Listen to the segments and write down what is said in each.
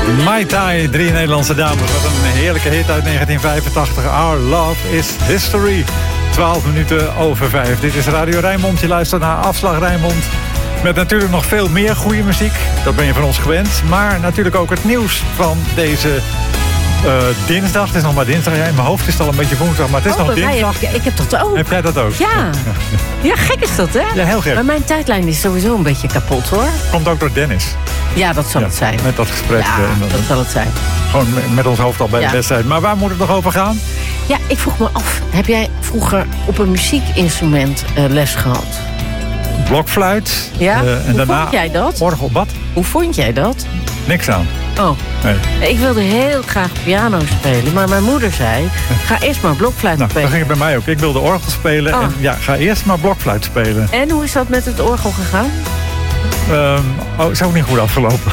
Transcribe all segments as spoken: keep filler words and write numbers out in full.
Mai Tai, drie Nederlandse dames. Wat een heerlijke hit uit negentien vijfentachtig. Our Love is History. twaalf minuten over vijf. Dit is Radio Rijnmond. Je luistert naar Afslag Rijnmond. Met natuurlijk nog veel meer goede muziek. Dat ben je van ons gewend. Maar natuurlijk ook het nieuws van deze uh, dinsdag. Het is nog maar dinsdag. Ja, in mijn hoofd is het al een beetje woensdag. Maar het is oh, nog dinsdag. Heb, ik heb dat ook. Heb jij dat ook? Ja. Ja, gek is dat, hè? Ja, heel gek. Maar mijn tijdlijn is sowieso een beetje kapot, hoor. Komt ook door Dennis. Ja, dat zal ja, het zijn. Met dat gesprek. Ja, en dan, dat zal het zijn. Gewoon met ons hoofd al bij ja. de wedstrijd. Maar waar moet het nog over gaan? Ja, ik vroeg me af. Heb jij vroeger op een muziekinstrument uh, les gehad? Blokfluit. Ja? Uh, en Hoe daarna vond jij dat? Orgel, wat? Hoe vond jij dat? Niks aan. Oh. Nee. Ik wilde heel graag piano spelen, maar mijn moeder zei... ga eerst maar blokfluit nou, spelen. Dat ging het bij mij ook. Ik wilde orgel spelen oh. en ja, ga eerst maar blokfluit spelen. En hoe is dat met het orgel gegaan? Um, oh, is ook niet goed afgelopen.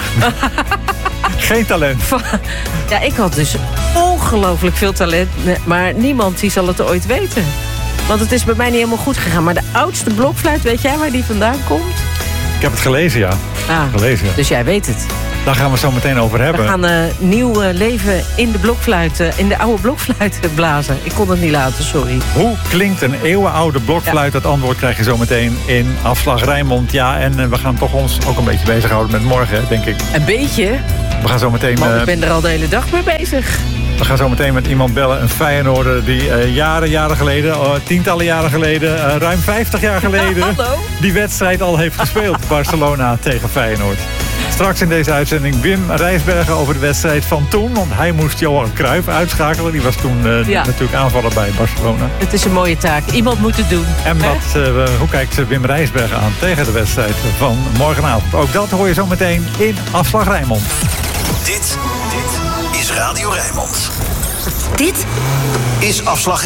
Geen talent. Ja, ik had dus ongelooflijk veel talent, maar niemand die zal het ooit weten. Want het is bij mij niet helemaal goed gegaan. Maar de oudste blokfluit, weet jij waar die vandaan komt? Ik heb het gelezen, ja. Ah, gelezen, ja. Dus jij weet het. Daar gaan we zo meteen over hebben. We gaan uh, nieuw uh, leven in de blokfluit, uh, in de oude blokfluit blazen. Ik kon het niet laten, sorry. Hoe klinkt een eeuwenoude blokfluit? Ja. Dat antwoord krijg je zo meteen in Afslag Rijnmond. Ja, en uh, we gaan toch ons ook een beetje bezighouden met morgen, denk ik. Een beetje? We gaan zo meteen... Want uh, ik ben er al de hele dag mee bezig. We gaan zo meteen met iemand bellen, een Feyenoorder die uh, jaren, jaren geleden, uh, tientallen jaren geleden, uh, ruim vijftig jaar geleden, die wedstrijd al heeft gespeeld. Barcelona tegen Feyenoord. Straks in deze uitzending Wim Rijsbergen over de wedstrijd van toen. Want hij moest Johan Cruijff uitschakelen. Die was toen uh, ja. natuurlijk aanvaller bij Barcelona. Het is een mooie taak. Iemand moet het doen. En wat, uh, hoe kijkt Wim Rijsbergen aan tegen de wedstrijd van morgenavond? Ook dat hoor je zo meteen in Afslag Rijnmond. Dit, dit is Radio Rijnmond. Dit is Afslag